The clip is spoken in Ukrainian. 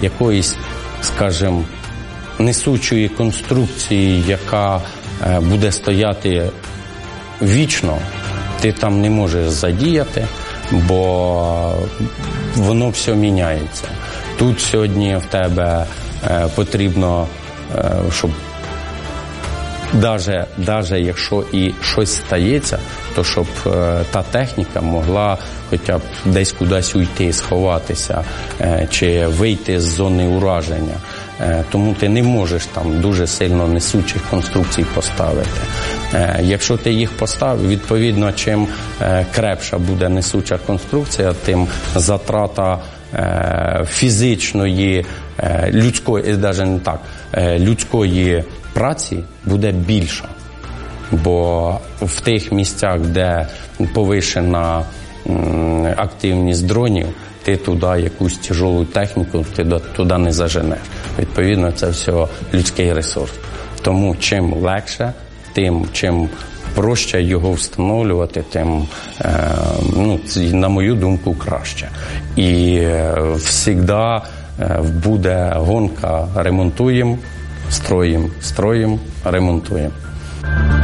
якоїсь, скажімо, несучої конструкції, яка буде стояти вічно, ти там не можеш задіяти, бо воно все міняється. Тут сьогодні в тебе потрібно, щоб навіть якщо і щось стається, то щоб та техніка могла хоча б десь кудись уйти, сховатися чи вийти з зони ураження. Тому ти не можеш там дуже сильно несучих конструкцій поставити. Якщо ти їх поставив, відповідно, чим крепша буде несуча конструкція, тим затрата фізичної, людської, навіть не так, людської праці буде більша. Бо в тих місцях, де повишена активність дронів, ти туди якусь тяжелу техніку, ти туди не заженеш. Відповідно, це все людський ресурс. Тому чим легше, тим чим проще його встановлювати, тим, на мою думку, краще. І завжди буде гонка ремонтуємо, строїмо, ремонтуємо.